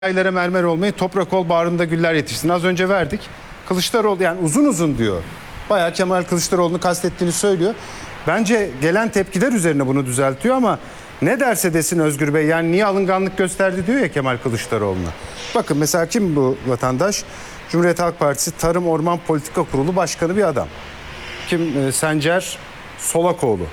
Aylara mermer olmayı, toprak ol bağrında güller yetişsin. Az önce verdik. Kılıçdaroğlu yani uzun uzun diyor. Bayağı Kemal Kılıçdaroğlu'nu kastettiğini söylüyor. Bence gelen tepkiler üzerine bunu düzeltiyor ama ne derse desin Özgür Bey, yani niye alınganlık gösterdi diyor ya Kemal Kılıçdaroğlu'na. Bakın mesela kim bu vatandaş? Cumhuriyet Halk Partisi Tarım Orman Politika Kurulu Başkanı bir adam. Kim? Sencer Solakoğlu.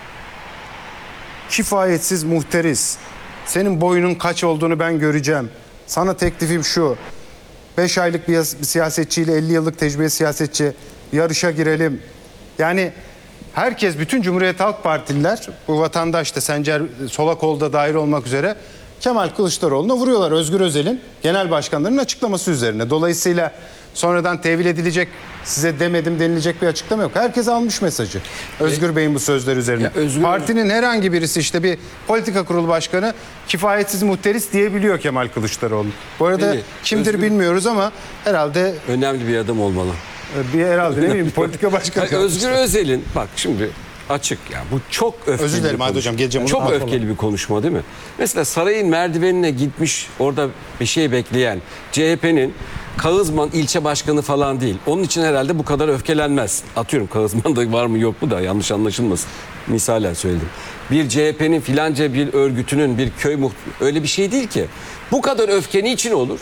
Kifayetsiz muhteris. Senin boyunun kaç olduğunu ben göreceğim. Sana teklifim şu. 5 aylık bir siyasetçiyle 50 yıllık tecrübeli siyasetçi yarışa girelim. Yani herkes, bütün Cumhuriyet Halk Partililer, bu vatandaş da Sencer Solakoğlu'da dahil olmak üzere Kemal Kılıçdaroğlu'na vuruyorlar. Özgür Özel'in genel başkanlarının açıklaması üzerine. Dolayısıyla sonradan tevil edilecek, size demedim denilecek bir açıklama yok. Herkes almış mesajı. Özgür Bey'in bu sözler üzerine. Partinin herhangi birisi, işte bir politika kurulu başkanı, kifayetsiz muhteris diyebiliyor Kemal Kılıçdaroğlu. Bu arada kimdir bilmiyoruz ama herhalde önemli bir adam olmalı. Bir herhalde ne bileyim politika başkanı. Özgür Özel'in bak şimdi açık ya, bu çok öfkeli. Özür dilerim Hadi Hocam, geleceğim. Çok öfkeli bir konuşma değil mi? Mesela sarayın merdivenine gitmiş, orada bir şey bekleyen CHP'nin Kağızman ilçe başkanı falan değil. Onun için herhalde bu kadar öfkelenmez. Atıyorum, Kağızman'da var mı yok mu da yanlış anlaşılmasın. Misalen söyledim. Bir CHP'nin filanca bir örgütünün bir köy öyle bir şey değil ki. Bu kadar öfke niçin olur?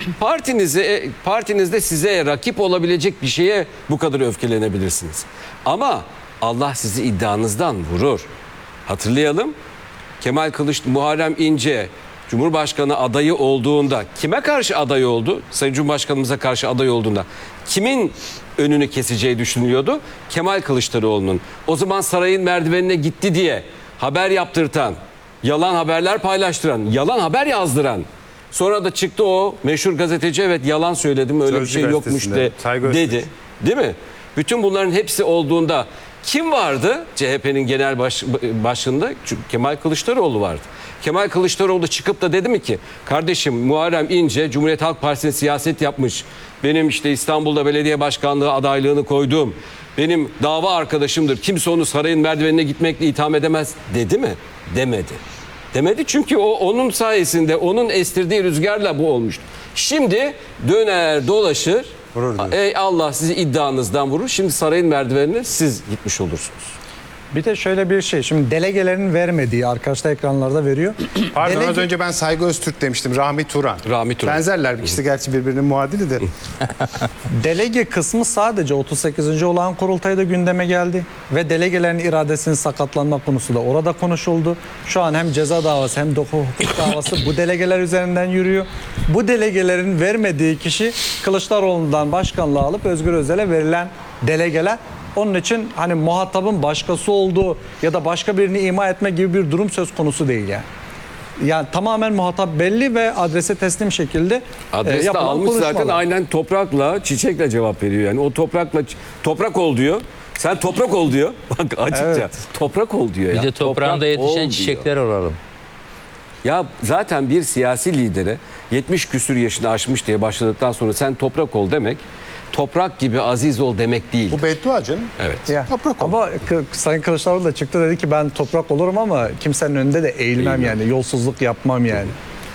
Partinizde size rakip olabilecek bir şeye bu kadar öfkelenebilirsiniz. Ama Allah sizi iddianızdan vurur. Hatırlayalım. Kemal Muharrem İnce Cumhurbaşkanı adayı olduğunda kime karşı aday oldu? Sayın Cumhurbaşkanımıza karşı aday olduğunda kimin önünü keseceği düşünülüyordu? Kemal Kılıçdaroğlu'nun. O zaman sarayın merdivenine gitti diye haber yaptırtan, yalan haberler paylaştıran, yalan haber yazdıran, sonra da çıktı o meşhur gazeteci, evet yalan söyledim, öyle bir şey yokmuş dedi. Değil mi? Bütün bunların hepsi olduğunda kim vardı CHP'nin genel başında? Kemal Kılıçdaroğlu vardı. Kemal Kılıçdaroğlu çıkıp da dedi mi ki, kardeşim Muharrem İnce Cumhuriyet Halk Partisi'ne siyaset yapmış, benim işte İstanbul'da belediye başkanlığı adaylığını koydum, benim dava arkadaşımdır, kimse onu sarayın merdivenine gitmekle itham edemez dedi mi? Demedi. Demedi çünkü onun sayesinde, onun estirdiği rüzgarla bu olmuştu. Şimdi döner dolaşır, ey Allah sizi iddianızdan vurur, şimdi sarayın merdivenine siz gitmiş olursunuz. Bir de şöyle bir şey, şimdi delegelerin vermediği, arkadaşlar ekranlarda veriyor. Pardon, az önce ben Saygı Öztürk demiştim, Rahmi Turan. Benzerler, ikisi gerçi birbirinin muadili de. Delege kısmı sadece 38. olağan kurultayda gündeme geldi ve delegelerin iradesinin sakatlanma konusu da orada konuşuldu. Şu an hem ceza davası hem hukuk davası bu delegeler üzerinden yürüyor. Bu delegelerin vermediği kişi Kılıçdaroğlu'ndan başkanlığı alıp Özgür Özel'e verilen delegeler. Onun için hani muhatabın başkası olduğu ya da başka birini ima etme gibi bir durum söz konusu değil yani. Yani tamamen muhatap belli ve adrese teslim şekilde adreste almış zaten, aynen toprakla, çiçekle cevap veriyor. Yani o toprak ol diyor. Sen toprak ol diyor. Bak açıkça. Evet. Toprak ol diyor ya. Bir de toprağında yetişen çiçekler olalım. Ya zaten bir siyasi lidere 70 küsür yaşını aşmış diye başladıktan sonra sen toprak ol demek, toprak gibi aziz ol demek değil. Bu beddua canım. Evet. Ya, toprak ol. Ama Sayın Kılıçdaroğlu da çıktı, dedi ki ben toprak olurum ama kimsenin önünde de eğilmem yani. Yolsuzluk yapmam yani.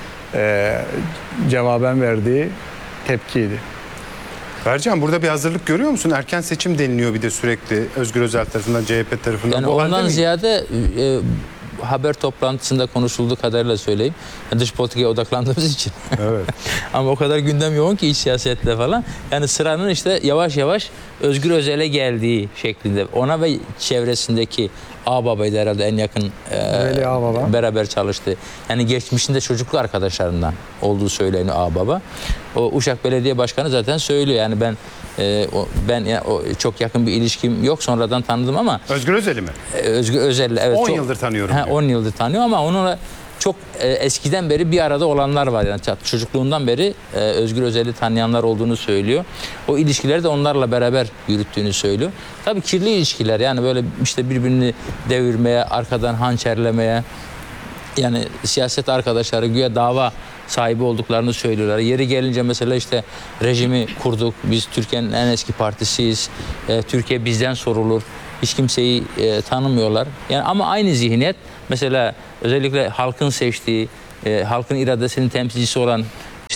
Cevaben verdiği tepkiydi. Bercan, burada bir hazırlık görüyor musun? Erken seçim deniliyor bir de sürekli Özgür Özel tarafından, CHP tarafından. Yani ondan ziyade haber toplantısında konuşulduğu kadarıyla söyleyeyim. Dış politikaya odaklandığımız için. Evet. Ama o kadar gündem yoğun ki iç siyasetle falan. Yani sıranın işte yavaş yavaş Özgür Özel'e geldiği şeklinde. Ona ve çevresindeki ağababaydı herhalde en yakın beraber çalıştı. Yani geçmişinde çocuklu arkadaşlarından olduğu söyleniyor ağababa. O Uşak Belediye Başkanı zaten söylüyor. Yani ben çok yakın bir ilişkim yok, sonradan tanıdım ama. Özgür Özel'i mi? Özgür Özel'le evet. 10 yıldır tanıyorum. 10 yıldır tanıyor ama onunla çok eskiden beri bir arada olanlar var. Yani çocukluğundan beri Özgür Özel'i tanıyanlar olduğunu söylüyor. O ilişkileri de onlarla beraber yürüttüğünü söylüyor. Tabii kirli ilişkiler, yani böyle işte birbirini devirmeye, arkadan hançerlemeye, yani siyaset arkadaşları güya dava sahibi olduklarını söylüyorlar. Yeri gelince mesela işte rejimi kurduk, biz Türkiye'nin en eski partisiyiz, Türkiye bizden sorulur, hiç kimseyi tanımıyorlar. Yani ama aynı zihniyet mesela özellikle halkın seçtiği, halkın iradesinin temsilcisi olan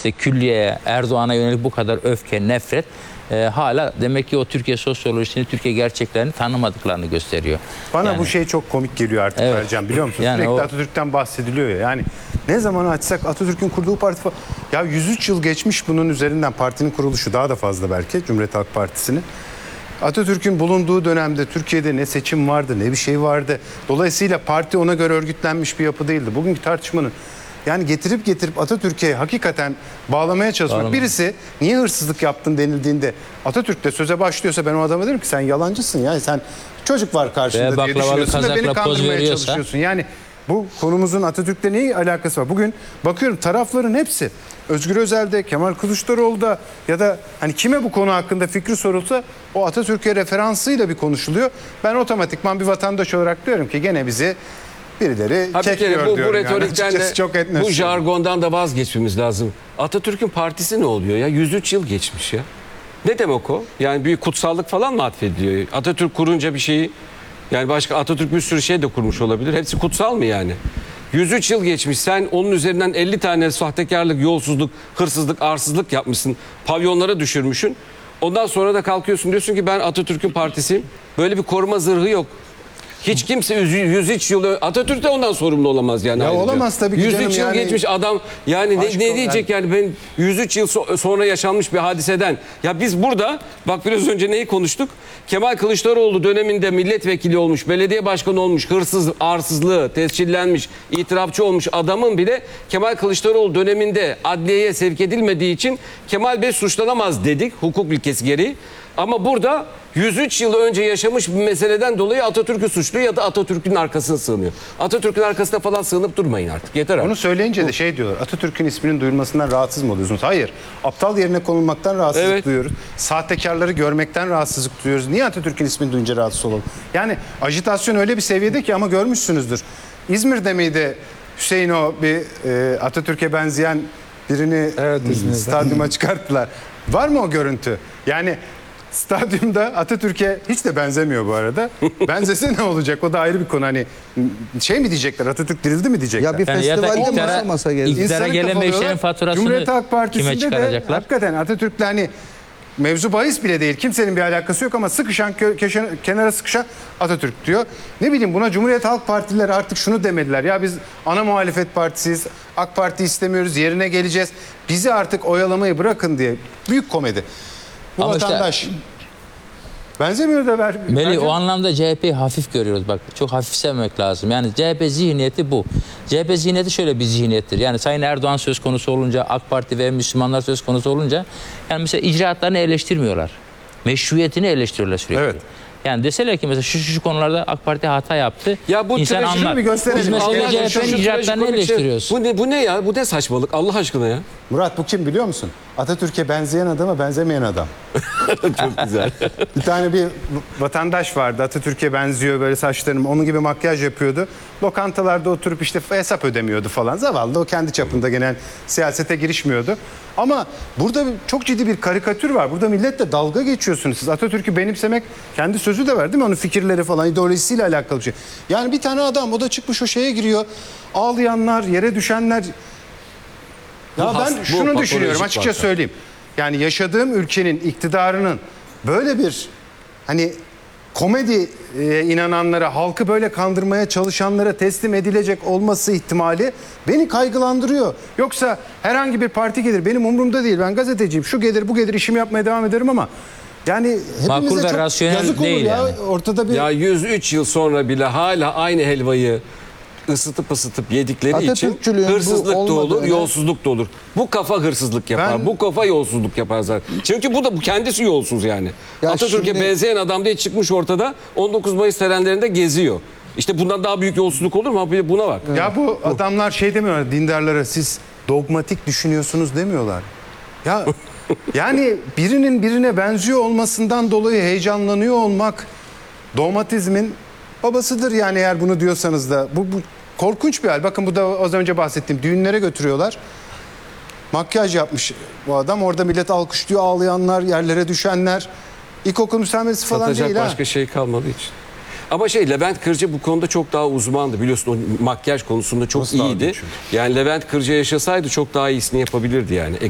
işte külliyeye, Erdoğan'a yönelik bu kadar öfke, nefret hala demek ki o Türkiye sosyolojisini, Türkiye gerçeklerini tanımadıklarını gösteriyor. Bana Yani- bu şey çok komik geliyor artık Evet. Ercan, biliyor musun? Yani Sürekli o- Atatürk'ten bahsediliyor ya. Yani ne zaman açsak Atatürk'ün kurduğu parti falan. Ya 103 yıl geçmiş bunun üzerinden, partinin kuruluşu daha da fazla belki, Cumhuriyet Halk Partisi'nin. Atatürk'ün bulunduğu dönemde Türkiye'de ne seçim vardı ne bir şey vardı. Dolayısıyla parti ona göre örgütlenmiş bir yapı değildi. Bugünkü tartışmanın yani getirip Atatürk'e hakikaten bağlamaya çalışmak. Birisi niye hırsızlık yaptın denildiğinde Atatürk de söze başlıyorsa ben o adama derim ki sen yalancısın ya. Sen çocuk var karşında Ve diye baklavalı düşünüyorsun da beni kazakla poz kandırmaya veriyorsa- çalışıyorsun. Yani bu konumuzun Atatürk'le ne alakası var? Bugün bakıyorum tarafların hepsi Özgür Özel'de, Kemal Kılıçdaroğlu'da ya da hani kime bu konu hakkında fikri sorulsa o Atatürk'e referansıyla bir konuşuluyor. Ben otomatikman bir vatandaş olarak diyorum ki gene bizi birileri Ha, bir kere kekliyor bu diyorum. retorikten Açıkçası de çok etmez. bu jargondan da vazgeçmemiz lazım. Atatürk'ün partisi ne oluyor ya? 103 yıl geçmiş ya. Ne demek o? Yani bir kutsallık falan mı atfediliyor? Atatürk kurunca bir şeyi, yani başka Atatürk bir sürü şey de kurmuş olabilir. Hepsi kutsal mı yani? 103 yıl geçmiş. Sen onun üzerinden 50 tane sahtekarlık, yolsuzluk, hırsızlık, arsızlık yapmışsın. Pavyonlara düşürmüşsün. Ondan sonra da kalkıyorsun diyorsun ki ben Atatürk'ün partisiyim. Böyle bir koruma zırhı yok. Hiç kimse 103 yıl Atatürk de ondan sorumlu olamaz yani. Ya ayrıca. olamaz tabii ki 103 canım yıl yani. geçmiş adam yani Aşk ne ol diyecek yani ben 103 yıl sonra yaşanmış bir hadiseden. Ya biz burada bak biraz önce neyi konuştuk? Kemal Kılıçdaroğlu döneminde milletvekili olmuş, belediye başkanı olmuş, hırsız, arsızlığı tescillenmiş, itirafçı olmuş adamın bile Kemal Kılıçdaroğlu döneminde adliyeye sevk edilmediği için Kemal Bey suçlanamaz dedik hukuk ilkesi gereği. Ama burada 103 yıl önce yaşamış bir meseleden dolayı Atatürk'ü suçluyor ya da Atatürk'ün arkasına sığınıyor. Atatürk'ün arkasına falan sığınıp durmayın artık. Yeter artık. Onu söyleyince de şey diyorlar. Atatürk'ün isminin duyulmasından rahatsız mı oluyorsunuz? Hayır. Aptal yerine konulmaktan rahatsızlık Evet. duyuyoruz. Sahtekarları görmekten rahatsızlık duyuyoruz. Niye Atatürk'ün ismini duyunca rahatsız olalım? Yani ajitasyon öyle bir seviyede ki ama görmüşsünüzdür. İzmir'de miydi Hüseyin o bir Atatürk'e benzeyen birini Evet, İzmir'de. stadyuma çıkarttılar. Var mı o görüntü? Yani stadyumda Atatürk'e hiç de benzemiyor bu arada. Benzese ne olacak? O da ayrı bir konu. Hani şey mi diyecekler? Atatürk dirildi mi diyecekler? Ya bir Yani ya da festivalde iktidara- masa gezdi. İktidara İnsanı gelemeyenlerin kafalıyorlar. faturasını Cumhuriyet Halk kime Partisi'nde de çıkaracaklar? hakikaten Atatürk'le hani mevzu bahis bile değil. Kimsenin bir alakası yok ama sıkışan kenara sıkışan Atatürk diyor. Ne bileyim buna Cumhuriyet Halk Partilileri artık şunu demediler. Ya biz ana muhalefet partisiyiz. AK Parti istemiyoruz. Yerine geleceğiz. Bizi artık oyalamayı bırakın diye. Büyük komedi. Bu Ama işte- vatandaş benzemiyor da ver. Melih bence- o anlamda CHP'yi hafif görüyoruz. Bak çok hafifsememek lazım. Yani CHP zihniyeti bu. CHP zihniyeti şöyle bir zihniyettir. Yani Sayın Erdoğan söz konusu olunca, AK Parti ve Müslümanlar söz konusu olunca yani mesela icraatlarını eleştirmiyorlar. Meşruiyetini eleştiriyorlar sürekli. Evet. Yani deseler ki mesela şu konularda AK Parti hata yaptı. Ya bu İnsan trajedi anlar. bir gösterelim. Biz mesela Allah aşkına CHP'nin şu icraatlarını trajikomik şey- eleştiriyoruz. Bu ne ya? Bu ne saçmalık Allah aşkına ya? Murat bu kim biliyor musun? Atatürk'e benzeyen adama benzemeyen adam. Çok güzel. Bir tane bir vatandaş vardı, Atatürk'e benziyor, böyle saçlarım onun gibi makyaj yapıyordu. Lokantalarda oturup işte hesap ödemiyordu falan. Zavallı o kendi çapında genel siyasete girişmiyordu. Ama burada çok ciddi bir karikatür var. Burada milletle dalga geçiyorsunuz siz. Atatürk'ü benimsemek kendi sözü de var değil mi? Onun fikirleri falan ideolojisiyle alakalı bir şey. Yani bir tane adam o da çıkmış o şeye giriyor. Ağlayanlar, yere düşenler. Ya ben bu şunu düşünüyorum patolojik açıkça vaka. söyleyeyim. Yani yaşadığım ülkenin iktidarının böyle bir hani komedi inananlara, halkı böyle kandırmaya çalışanlara teslim edilecek olması ihtimali beni kaygılandırıyor. Yoksa herhangi bir parti gelir benim umurumda değil. Ben gazeteciyim. Şu gelir, bu gelir işimi yapmaya devam ederim ama yani Makul hepimize ve çok rasyonel yazık olur değil ya. yani. Ortada bir Ya 103 yıl sonra bile hala aynı helvayı ısıtıp yedikleri için Atatürkçülüğün bu hırsızlık da olur, olmadığını- yolsuzluk da olur. Bu kafa hırsızlık yapar, Ben- bu kafa yolsuzluk yapar zaten. Çünkü bu kendisi yolsuz yani. Ya Atatürk'e şimdi- benzeyen adam diye çıkmış ortada 19 Mayıs törenlerinde geziyor. İşte bundan daha büyük yolsuzluk olur mu? Bir de buna bak. Ya bu adamlar şey demiyorlar dindarlara siz dogmatik düşünüyorsunuz demiyorlar. Ya yani birinin birine benziyor olmasından dolayı heyecanlanıyor olmak dogmatizmin babasıdır yani eğer bunu diyorsanız da. Bu korkunç bir hal. Bakın bu da az önce bahsettiğim düğünlere götürüyorlar. Makyaj yapmış bu adam. Orada millet alkışlıyor, ağlayanlar, yerlere düşenler. İlkokul müsameresi falan Satacak değil ha. başka şey kalmadığı için. Ama Levent Kırca bu konuda çok daha uzmandı. Biliyorsun o makyaj konusunda çok Nasıl daha iyiydi. güçlü? Yani Levent Kırca yaşasaydı çok daha iyisini yapabilirdi yani.